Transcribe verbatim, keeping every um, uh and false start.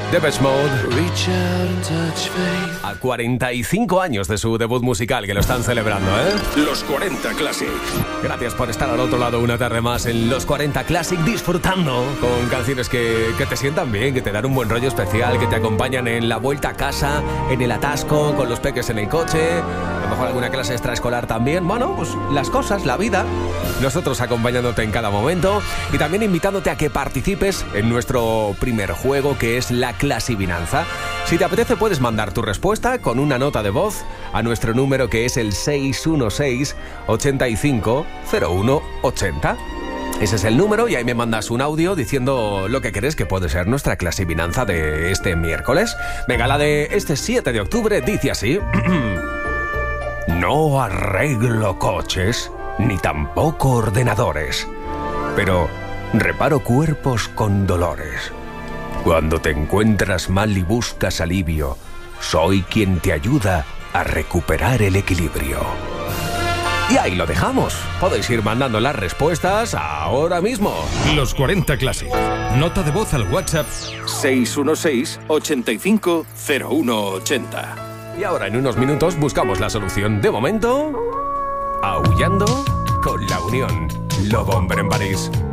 Depeche Mode. A cuarenta y cinco años de su debut musical, que lo están celebrando, ¿eh? Los cuarenta Classic. Gracias por estar al otro lado una tarde más en Los cuarenta Classic, disfrutando con canciones que, que te sientan bien, que te dan un buen rollo especial, que te acompañan en la vuelta a casa, en el atasco, con los peques en el coche, a lo mejor alguna clase extraescolar también. Bueno, pues las cosas, la vida. Nosotros acompañándote en cada momento y también invitándote a que participes en nuestro primer juego, que es la clasivinanza. Si te apetece, puedes mandar tu respuesta con una nota de voz a nuestro número, que es el seis uno seis, ochenta y cinco, cero uno ochenta. Ese es el número y ahí me mandas un audio diciendo lo que crees que puede ser nuestra clasivinanza de este miércoles. Venga, la de este siete de octubre dice así: no arreglo coches ni tampoco ordenadores, pero reparo cuerpos con dolores. Cuando te encuentras mal y buscas alivio, soy quien te ayuda a recuperar el equilibrio. Y ahí lo dejamos. Podéis ir mandando las respuestas ahora mismo. Los cuarenta Classic. Nota de voz al WhatsApp seis uno seis, ochenta y cinco, cero uno ochenta. Y ahora en unos minutos buscamos la solución. De momento, Aullando con La Unión. Love Bomber en París.